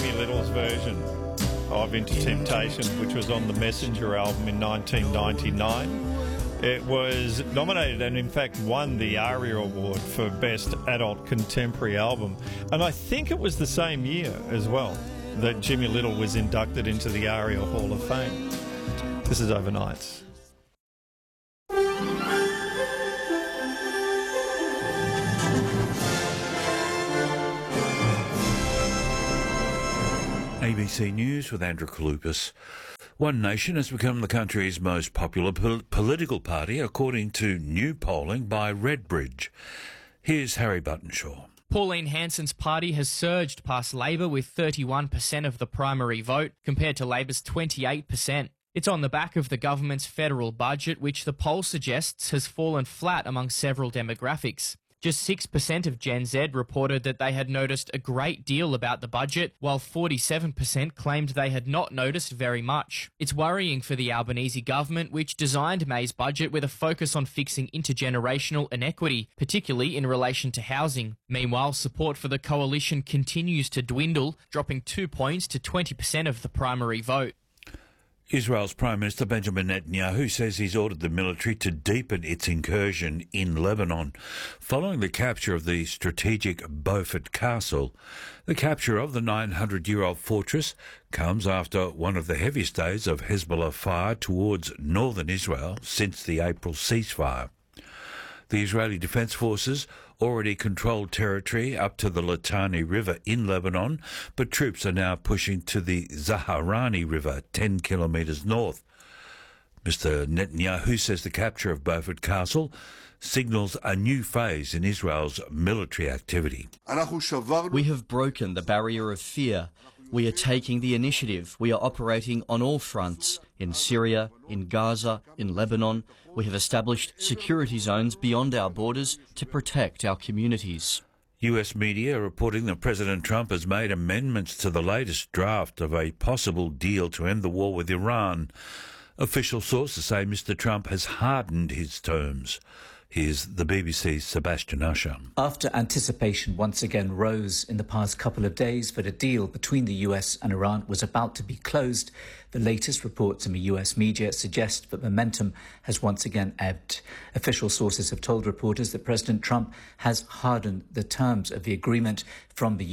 Jimmy Little's version of Into Temptation, which was on the Messenger album in 1999. It was nominated and in fact won the ARIA Award for Best Adult Contemporary Album. And I think it was the same year as well that Jimmy Little was inducted into the ARIA Hall of Fame. This is Overnights. ABC News with Andrew Kalupas. One Nation has become the country's most popular political party, according to new polling by Redbridge. Here's Harry Buttonshaw. Pauline Hanson's party has surged past Labor with 31% of the primary vote, compared to Labor's 28%. It's on the back of the government's federal budget, which the poll suggests has fallen flat among several demographics. Just 6% of Gen Z reported that they had noticed a great deal about the budget, while 47% claimed they had not noticed very much. It's worrying for the Albanese government, which designed May's budget with a focus on fixing intergenerational inequity, particularly in relation to housing. Meanwhile, support for the coalition continues to dwindle, dropping 2 points to 20% of the primary vote. Israel's Prime Minister Benjamin Netanyahu says he's ordered the military to deepen its incursion in Lebanon. Following the capture of the strategic Beaufort Castle, the capture of the 900-year-old fortress comes after one of the heaviest days of Hezbollah fire towards northern Israel since the April ceasefire. The Israeli Defense Forces already controlled territory up to the Litani River in Lebanon, but troops are now pushing to the Zaharani River, 10 kilometres north. Mr Netanyahu says the capture of Beaufort Castle signals a new phase in Israel's military activity. We have broken the barrier of fear. We are taking the initiative. We are operating on all fronts, in Syria, in Gaza, in Lebanon. We have established security zones beyond our borders to protect our communities. US media are reporting that President Trump has made amendments to the latest draft of a possible deal to end the war with Iran. Official sources say Mr Trump has hardened his terms. Here's the BBC's Sebastian Usher. After anticipation once again rose in the past couple of days that a deal between the US and Iran was about to be closed, the latest reports in the US media suggest that momentum has once again ebbed. Official sources have told reporters that President Trump has hardened the terms of the agreement from the